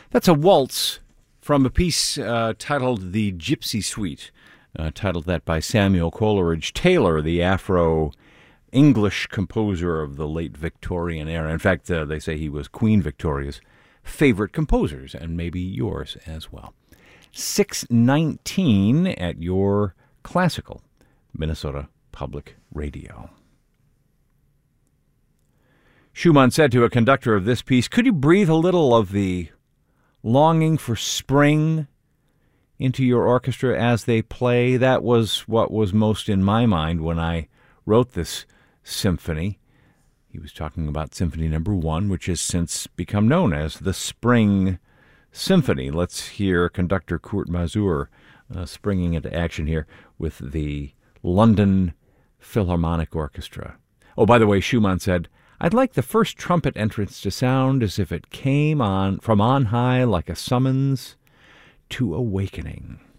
That's a waltz from a piece titled The Gypsy Suite, titled that by Samuel Coleridge Taylor, the Afro-English composer of the late Victorian era. In fact, they say he was Queen Victoria's favorite composers, and maybe yours as well. 6:19 at your classical Minnesota Public Radio. Schumann said to a conductor of this piece, "Could you breathe a little of the longing for spring into your orchestra as they play?" That was what was most in my mind when I wrote this symphony. He was talking about Symphony No. 1, which has since become known as the Spring Symphony. Let's hear conductor Kurt Masur springing into action here with the London Philharmonic Orchestra. Oh, by the way, Schumann said, "I'd like the first trumpet entrance to sound as if it came on from on high like a summons to awakening."